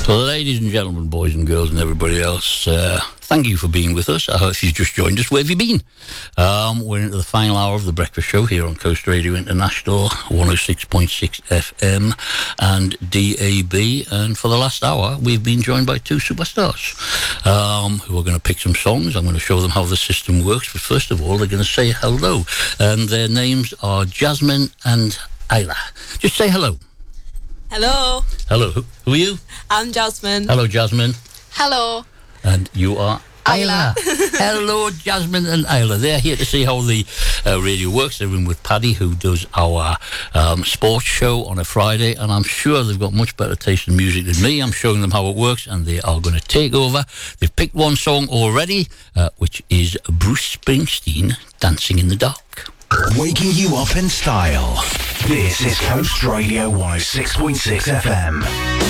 Ladies and gentlemen, boys and girls and everybody else, thank you for being with us. I hope you've just joined us. Where have you been? We're into the final hour of the breakfast show here on Coast Radio International, 106.6 FM and DAB. And for the last hour, we've been joined by two superstars who are going to pick some songs. I'm going to show them how the system works. But first of all, they're going to say hello. And their names are Jasmine and Ayla. Just say hello. Hello. Hello. Who are you? I'm Jasmine. Hello, Jasmine. Hello. And you are? Ayla. Hello, Jasmine and Ayla. They're here to see how the radio works. They're in with Paddy, who does our sports show on a Friday, and I'm sure they've got much better taste in music than me. I'm showing them how it works, and they are going to take over. They've picked one song already, which is Bruce Springsteen, Dancing in the Dark. Waking you up in style. This is Coast Radio 106.6 FM.